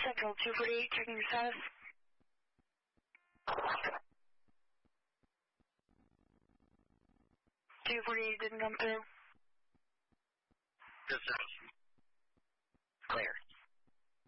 Central 248, checking your status. 248 didn't come through. Good status. Clear.